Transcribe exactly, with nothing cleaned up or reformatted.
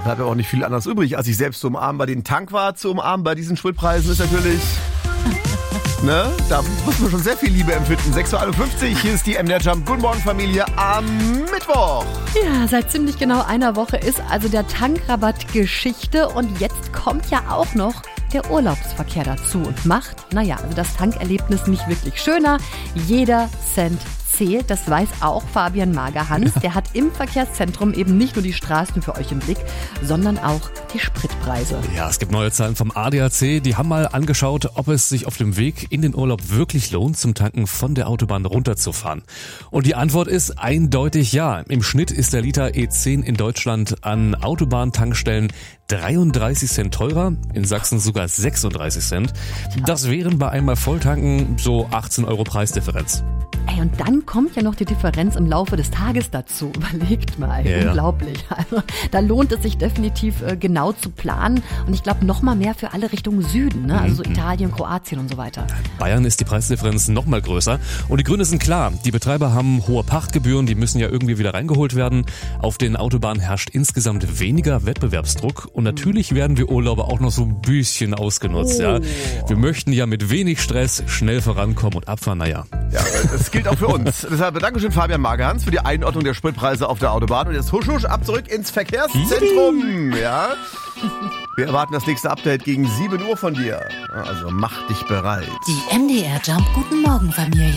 bleibt aber auch nicht viel anderes übrig, als sich selbst zu umarmen. Bei den Tankwart zu umarmen, bei diesen Spritpreisen ist natürlich... Ne? Da muss man schon sehr viel Liebe empfinden. sechs Uhr einundfünfzig, hier ist die M D R Jump. Guten Morgen, Familie, am Mittwoch. Ja, seit ziemlich genau einer Woche ist also der Tankrabatt Geschichte. Und jetzt kommt ja auch noch der Urlaubsverkehr dazu und macht, naja, also das Tankerlebnis nicht wirklich schöner. Jeder Cent zählt, das weiß auch Fabian Magerhans. Der hat im Verkehrszentrum eben nicht nur die Straßen für euch im Blick, sondern auch die Spritpreise. Ja, es gibt neue Zahlen vom A D A C. Die haben mal angeschaut, ob es sich auf dem Weg in den Urlaub wirklich lohnt, zum Tanken von der Autobahn runterzufahren. Und die Antwort ist eindeutig ja. Im Schnitt ist der Liter E zehn in Deutschland an Autobahntankstellen dreiunddreißig Cent teurer, in Sachsen sogar sechsunddreißig Cent. Das wären bei einmal Volltanken so achtzehn Euro Preisdifferenz. Ey, und dann kommt ja noch die Differenz im Laufe des Tages dazu. Überlegt mal, ja, unglaublich. Also, da lohnt es sich definitiv äh, genau zu planen. Und ich glaube, noch mal mehr für alle Richtungen Süden, ne? Also so Italien, Kroatien und so weiter. Bayern ist die Preisdifferenz noch mal größer. Und die Gründe sind klar. Die Betreiber haben hohe Pachtgebühren, die müssen ja irgendwie wieder reingeholt werden. Auf den Autobahnen herrscht insgesamt weniger Wettbewerbsdruck. Und natürlich werden wir Urlauber auch noch so ein bisschen ausgenutzt. Oh. Ja. Wir möchten ja mit wenig Stress schnell vorankommen und abfahren, naja. Ja, das gilt auch für uns. Deshalb Dankeschön Fabian Magerhans für die Einordnung der Spritpreise auf der Autobahn. Und jetzt husch husch ab zurück ins Verkehrszentrum. Ja. Wir erwarten das nächste Update gegen sieben Uhr von dir. Also mach dich bereit. Die M D R Jump Guten Morgen Familie.